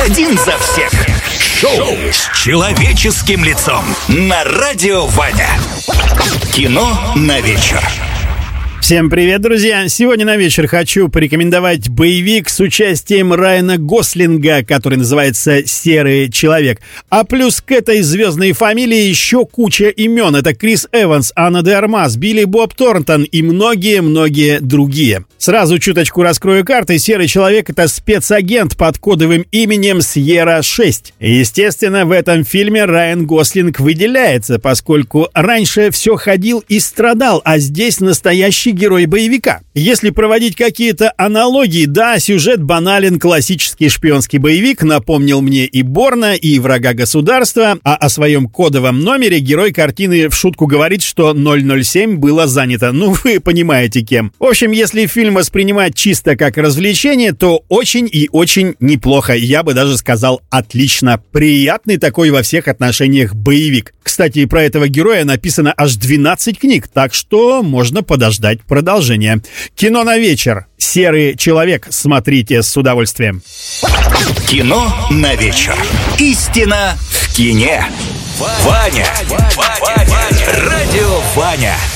Один за всех. Шоу с человеческим лицом на Радио Ваня. Кино на вечер. Всем привет, друзья! Сегодня на вечер хочу порекомендовать боевик с участием Райана Гослинга, который называется «Серый человек». А плюс к этой звездной фамилии еще куча имен. Это Крис Эванс, Анна де Армас, Билли Боб Торнтон и многие-многие другие. Сразу чуточку раскрою карты. «Серый человек» — это спецагент под кодовым именем Сьерра-6. Естественно, в этом фильме Райан Гослинг выделяется, поскольку раньше все ходил и страдал, а здесь настоящий герой боевика. Если проводить какие-то аналогии, да, сюжет банален, классический шпионский боевик, напомнил мне и Борна, и Врага государства, а о своем кодовом номере герой картины в шутку говорит, что 007 было занято. Ну, вы понимаете кем. В общем, если фильм воспринимать чисто как развлечение, то очень и очень неплохо. Я бы даже сказал, отлично. Приятный такой во всех отношениях боевик. Кстати, про этого героя написано аж 12 книг, так что можно подождать продолжение. Кино на вечер. «Серый человек». Смотрите с удовольствием. Кино на вечер. Истина в кине. Ваня. Радио Ваня.